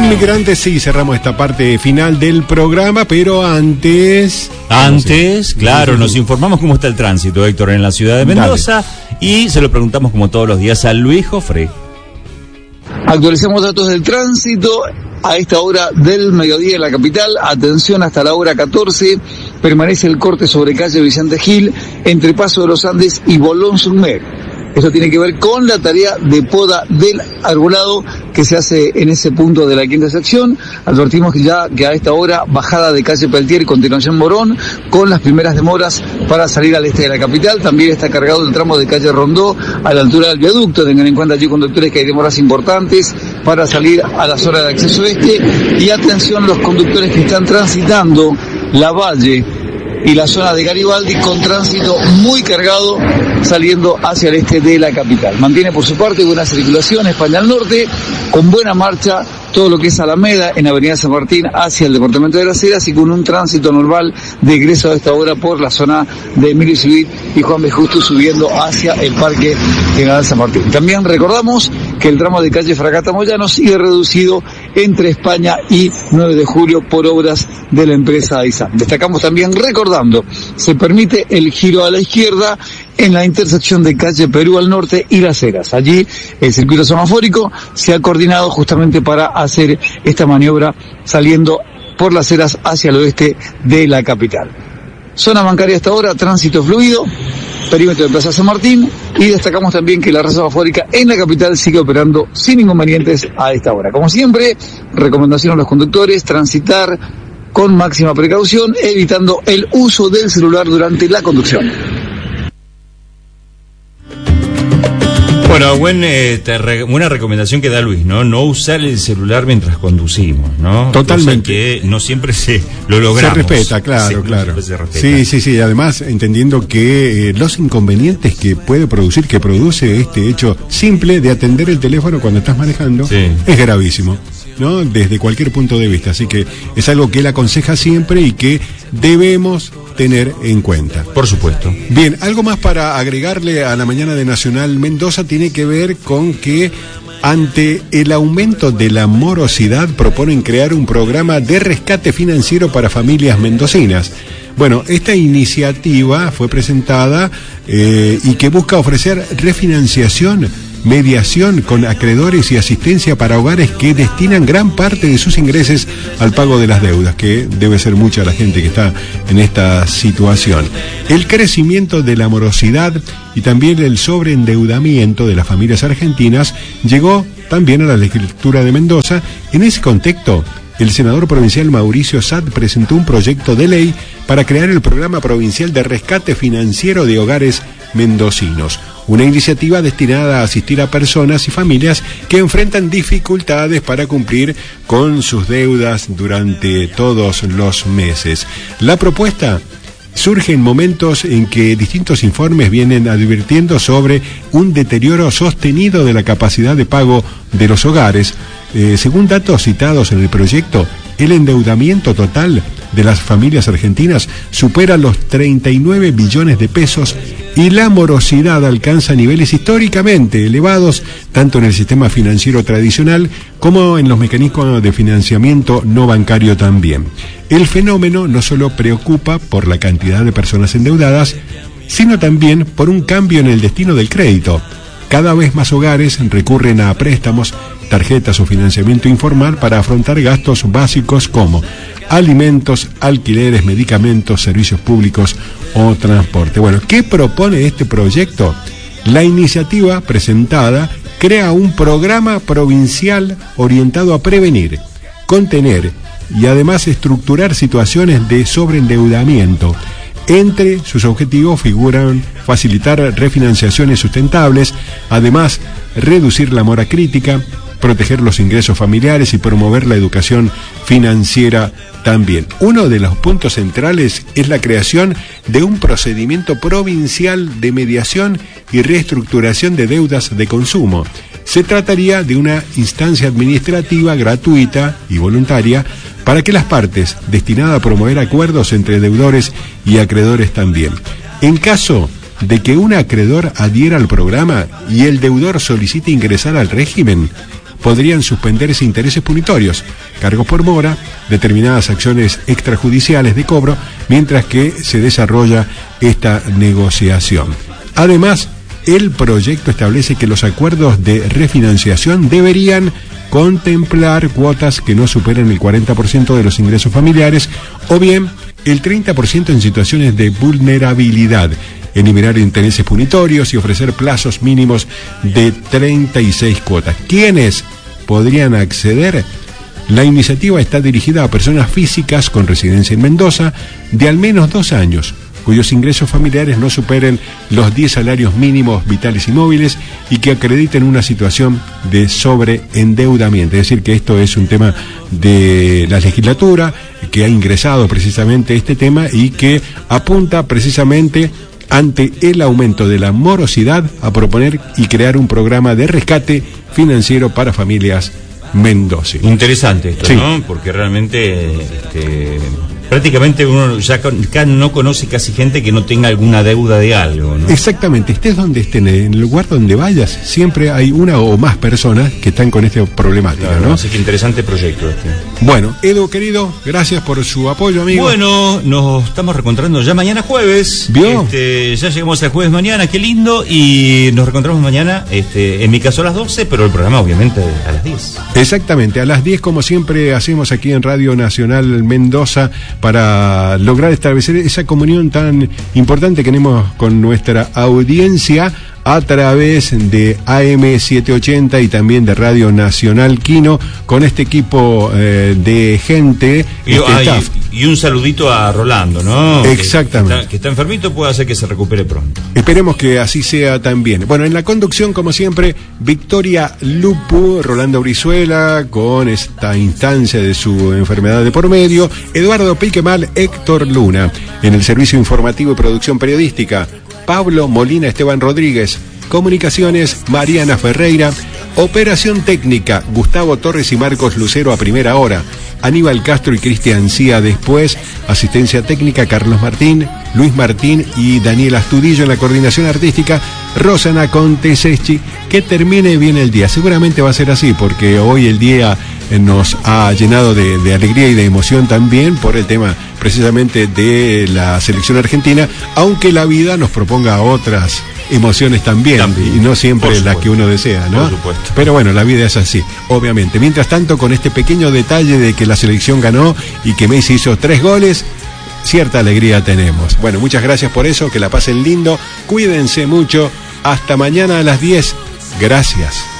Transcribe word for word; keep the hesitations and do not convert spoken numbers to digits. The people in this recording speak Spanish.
Inmigrantes, sí, cerramos esta parte final del programa, pero antes... Antes, claro, nos informamos cómo está el tránsito, Héctor, en la ciudad de Mendoza. Dale. Y se lo preguntamos como todos los días a Luis Jofre. Actualizamos datos del tránsito a esta hora del mediodía en la capital. Atención, hasta la hora catorce permanece el corte sobre calle Vicente Gil entre Paso de los Andes y Bolón-Sur-Mer. Esto tiene que ver con la tarea de poda del arbolado que se hace en ese punto de la quinta sección. Advertimos que ya que a esta hora bajada de calle Peltier y continuación Morón con las primeras demoras para salir al este de la capital. También está cargado el tramo de calle Rondó a la altura del viaducto. Tengan en cuenta allí, conductores, que hay demoras importantes para salir a la zona de acceso este. Y atención los conductores que están transitando la Valle y la zona de Garibaldi con tránsito muy cargado saliendo hacia el este de la capital. Mantiene por su parte buena circulación España al norte, con buena marcha todo lo que es Alameda en Avenida San Martín hacia el departamento de Las Heras y con un tránsito normal de ingreso a esta hora por la zona de Emilio Civit y Juan B. Justo subiendo hacia el Parque General San Martín. También recordamos que el tramo de calle Fragata Moyano sigue reducido entre España y nueve de julio por obras de la empresa AISAM. Destacamos también, recordando, se permite el giro a la izquierda en la intersección de calle Perú al norte y Las Heras. Allí el circuito semafórico se ha coordinado justamente para hacer esta maniobra saliendo por Las Heras hacia el oeste de la capital. Zona bancaria hasta ahora, tránsito fluido, perímetro de Plaza San Martín, y destacamos también que la red semafórica en la capital sigue operando sin inconvenientes a esta hora. Como siempre, recomendación a los conductores, transitar con máxima precaución, evitando el uso del celular durante la conducción. Bueno, buen, eh, te re, buena recomendación que da Luis, ¿no? No usar el celular mientras conducimos, ¿no? Totalmente. Cosa que no siempre se lo logramos. Se respeta, claro, sí, claro. No se respeta. Sí, sí, sí. Además, entendiendo que eh, los inconvenientes que puede producir, que produce este hecho simple de atender el teléfono cuando estás manejando, sí, es gravísimo, ¿no? Desde cualquier punto de vista. Así que es algo que él aconseja siempre y que debemos tener en cuenta. Por supuesto. Bien, algo más para agregarle a la mañana de Nacional Mendoza tiene que ver con que ante el aumento de la morosidad proponen crear un programa de rescate financiero para familias mendocinas. Bueno, esta iniciativa fue presentada eh, y que busca ofrecer refinanciación, mediación con acreedores y asistencia para hogares que destinan gran parte de sus ingresos al pago de las deudas, que debe ser mucha la gente que está en esta situación. El crecimiento de la morosidad y también el sobreendeudamiento de las familias argentinas llegó también a la legislatura de Mendoza. En ese contexto, el senador provincial Mauricio Sad presentó un proyecto de ley para crear el Programa Provincial de Rescate Financiero de Hogares Mendocinos, una iniciativa destinada a asistir a personas y familias que enfrentan dificultades para cumplir con sus deudas durante todos los meses. La propuesta surge en momentos en que distintos informes vienen advirtiendo sobre un deterioro sostenido de la capacidad de pago de los hogares. Eh, según datos citados en el proyecto, el endeudamiento total de las familias argentinas supera los treinta y nueve billones de pesos y la morosidad alcanza niveles históricamente elevados tanto en el sistema financiero tradicional como en los mecanismos de financiamiento no bancario también. El fenómeno no solo preocupa por la cantidad de personas endeudadas, sino también por un cambio en el destino del crédito. Cada vez más hogares recurren a préstamos, tarjetas o financiamiento informal para afrontar gastos básicos como alimentos, alquileres, medicamentos, servicios públicos o transporte. Bueno, ¿qué propone este proyecto? La iniciativa presentada crea un programa provincial orientado a prevenir, contener y además estructurar situaciones de sobreendeudamiento. Entre sus objetivos figuran facilitar refinanciaciones sustentables, además reducir la mora crítica, proteger los ingresos familiares y promover la educación financiera también. Uno de los puntos centrales es la creación de un procedimiento provincial de mediación y reestructuración de deudas de consumo. Se trataría de una instancia administrativa gratuita y voluntaria para que las partes, destinada a promover acuerdos entre deudores y acreedores también. En caso de que un acreedor adhiera al programa y el deudor solicite ingresar al régimen, podrían suspenderse intereses punitorios, cargos por mora, determinadas acciones extrajudiciales de cobro, mientras que se desarrolla esta negociación. Además, el proyecto establece que los acuerdos de refinanciación deberían contemplar cuotas que no superen el cuarenta por ciento de los ingresos familiares o bien el treinta por ciento en situaciones de vulnerabilidad, eliminar intereses punitorios y ofrecer plazos mínimos de treinta y seis cuotas. ¿Quiénes podrían acceder? La iniciativa está dirigida a personas físicas con residencia en Mendoza de al menos dos años, cuyos ingresos familiares no superen los diez salarios mínimos vitales y móviles y que acrediten una situación de sobreendeudamiento. Es decir, que esto es un tema de la legislatura que ha ingresado precisamente este tema y que apunta precisamente ante el aumento de la morosidad a proponer y crear un programa de rescate financiero para familias mendocas. Interesante esto, sí. ¿no? Porque realmente este, prácticamente uno ya no conoce casi gente que no tenga alguna deuda de algo, ¿no? Exactamente, estés donde estés, en el lugar donde vayas, siempre hay una o más personas que están con esta problemática, Claro, ¿no? Así que interesante proyecto este. Bueno, Edu, querido, gracias por su apoyo, amigo. Bueno, nos estamos reencontrando ya mañana jueves. ¿Vio? Este, ya llegamos al jueves mañana, qué lindo, y nos reencontramos mañana, este, en mi caso a las doce, pero el programa obviamente a las diez. Exactamente, a las diez, como siempre hacemos aquí en Radio Nacional Mendoza, para lograr establecer esa comunión tan importante que tenemos con nuestra audiencia a través de A M setecientos ochenta y también de Radio Nacional Quino, con este equipo eh, de gente. Y, este ah, staff. y, y un saludito a Rolando, ¿no? Exactamente. Que está, que está enfermito, puede hacer que se recupere pronto. Esperemos que así sea también. Bueno, en la conducción, como siempre, Victoria Lupu, Rolando Brizuela, con esta instancia de su enfermedad de por medio, Eduardo Piquemal, Héctor Luna. En el servicio informativo y producción periodística, Pablo Molina Esteban Rodríguez. Comunicaciones, Mariana Ferreira. Operación técnica, Gustavo Torres y Marcos Lucero a primera hora. Aníbal Castro y Cristian Cía después. Asistencia técnica, Carlos Martín, Luis Martín y Daniel Astudillo. En la coordinación artística, Rosana Conteseschi. Que termine bien el día. Seguramente va a ser así, porque hoy el día nos ha llenado de, de alegría y de emoción también por el tema precisamente de la selección argentina, aunque la vida nos proponga otras emociones también, también. y no siempre las que uno desea, ¿no? Por supuesto. Pero bueno, la vida es así, obviamente. Mientras tanto, con este pequeño detalle de que la selección ganó y que Messi hizo tres goles, cierta alegría tenemos. Bueno, muchas gracias por eso, que la pasen lindo, cuídense mucho, hasta mañana a las diez. Gracias.